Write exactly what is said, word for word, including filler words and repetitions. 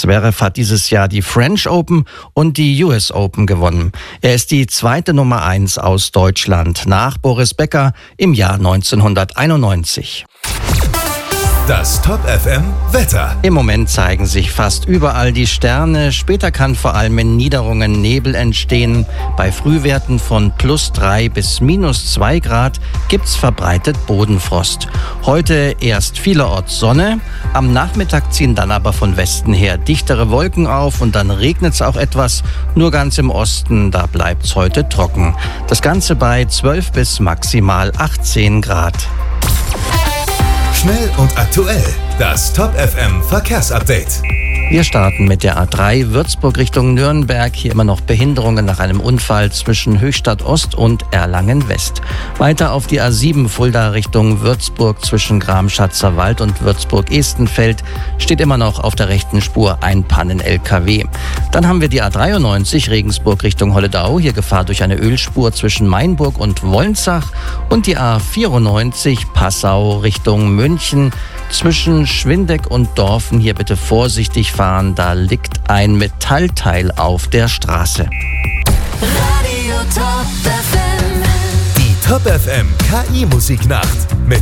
Zverev hat dieses Jahr die French Open und die U S Open gewonnen. Er ist die zweite Nummer eins aus Deutschland nach Boris Becker im Jahr neunzehnhunderteinundneunzig. Das Top F M Wetter. Im Moment zeigen sich fast überall die Sterne. Später kann vor allem in Niederungen Nebel entstehen. Bei Frühwerten von plus drei bis minus zwei Grad gibt's verbreitet Bodenfrost. Heute erst vielerorts Sonne. Am Nachmittag ziehen dann aber von Westen her dichtere Wolken auf und dann regnet's auch etwas. Nur ganz im Osten, da bleibt's heute trocken. Das Ganze bei zwölf bis maximal achtzehn Grad. Schnell und aktuell. Das Top F M Verkehrsupdate. Wir starten mit der A drei Würzburg Richtung Nürnberg. Hier immer noch Behinderungen nach einem Unfall zwischen Höchstadt Ost und Erlangen West. Weiter auf die A sieben Fulda Richtung Würzburg zwischen Gramschatzer Wald und Würzburg-Estenfeld steht immer noch auf der rechten Spur ein Pannen-L K W. Dann haben wir die A dreiundneunzig Regensburg Richtung Holledau. Hier Gefahr durch eine Ölspur zwischen Mainburg und Wolnzach. Und die A vierundneunzig Passau Richtung München. Zwischen Schwindeck und Dorfen hier bitte vorsichtig fahren, da liegt ein Metallteil auf der Straße. Radio Top F M. Die Top F M K I-Musiknacht.